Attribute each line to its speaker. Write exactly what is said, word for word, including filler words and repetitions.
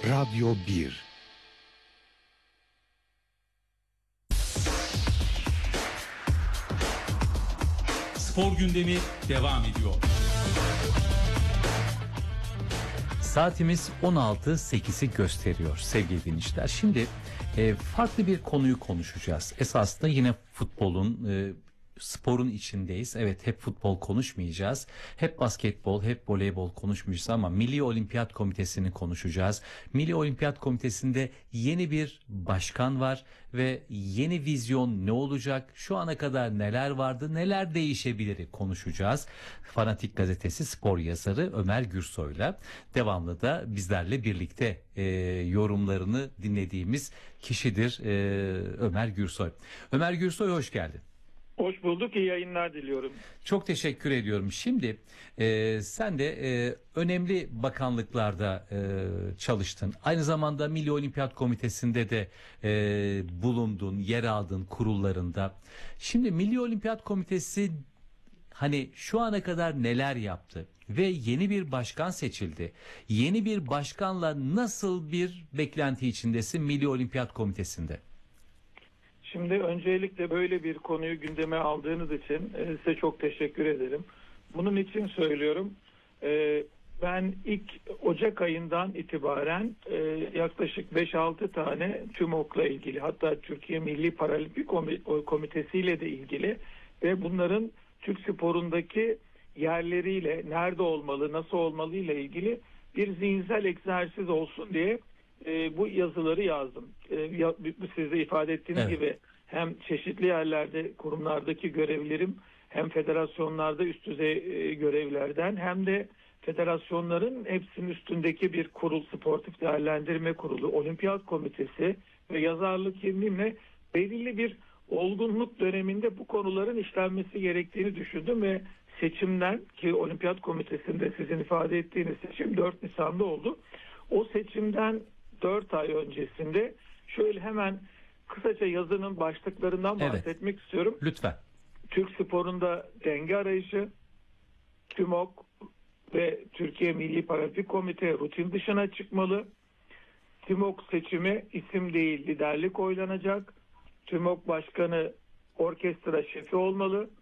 Speaker 1: Radyo bir.
Speaker 2: Spor gündemi devam ediyor.
Speaker 3: Saatimiz on altı sekizi gösteriyor sevgili dinleyiciler. Şimdi e, farklı bir konuyu konuşacağız. Esasında yine futbolun, e, sporun içindeyiz. Evet, hep futbol konuşmayacağız. Hep basketbol, hep voleybol konuşmayacağız ama Milli Olimpiyat Komitesi'ni konuşacağız. Milli Olimpiyat Komitesi'nde yeni bir başkan var ve yeni vizyon ne olacak? Şu ana kadar neler vardı, neler değişebilir konuşacağız. Fanatik Gazetesi spor yazarı Ömer Gürsoy'la devamlı da bizlerle birlikte e, yorumlarını dinlediğimiz kişidir e, Ömer Gürsoy. Ömer Gürsoy, hoş geldin.
Speaker 4: Hoş bulduk, iyi yayınlar diliyorum.
Speaker 3: Çok teşekkür ediyorum. Şimdi e, sen de e, önemli bakanlıklarda e, çalıştın. Aynı zamanda Milli Olimpiyat Komitesi'nde de e, bulundun, yer aldın kurullarında. Şimdi Milli Olimpiyat Komitesi hani şu ana kadar neler yaptı ve yeni bir başkan seçildi. Yeni bir başkanla nasıl bir beklenti içindesin Milli Olimpiyat Komitesi'nde?
Speaker 4: Şimdi öncelikle böyle bir konuyu gündeme aldığınız için e, size çok teşekkür ederim. Bunun için söylüyorum, e, ben ilk Ocak ayından itibaren e, yaklaşık beş altı tane TÜMOK'la ilgili, hatta Türkiye Milli Paralimpik Komitesi ile de ilgili ve bunların Türk sporundaki yerleriyle, nerede olmalı, nasıl olmalı ile ilgili bir zihinsel egzersiz olsun diye e, bu yazıları yazdım. E, ya, siz de ifade ettiğiniz
Speaker 3: Evet.
Speaker 4: gibi hem çeşitli yerlerde, kurumlardaki görevlerim, hem federasyonlarda üst düzey e, görevlerden, hem de federasyonların hepsinin üstündeki bir kurul, sportif değerlendirme kurulu, olimpiyat komitesi ve yazarlık kimliğimle belirli bir olgunluk döneminde bu konuların işlenmesi gerektiğini düşündüm ve seçimden, ki olimpiyat komitesinde sizin ifade ettiğiniz seçim dört Nisan'da oldu. O seçimden dört ay öncesinde şöyle hemen kısaca yazının başlıklarından
Speaker 3: Evet.
Speaker 4: bahsetmek istiyorum.
Speaker 3: Lütfen.
Speaker 4: Türk sporunda denge arayışı, TÜMOK ve Türkiye Milli Paralimpik Komite rutin dışına çıkmalı. TÜMOK seçimi isim değil liderlik oylanacak. TÜMOK Başkanı orkestra şefi olmalı.